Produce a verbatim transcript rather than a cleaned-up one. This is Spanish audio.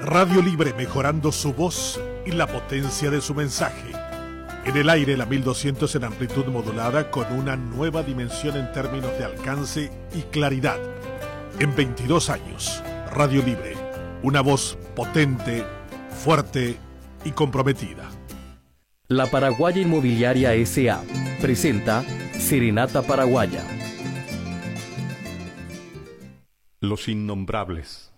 Radio Libre, mejorando su voz y la potencia de su mensaje. En el aire, la mil doscientos en amplitud modulada con una nueva dimensión en términos de alcance y claridad. En veintidós años, Radio Libre, una voz potente, fuerte y comprometida. La Paraguaya Inmobiliaria S A presenta Serenata Paraguaya. Los Innombrables.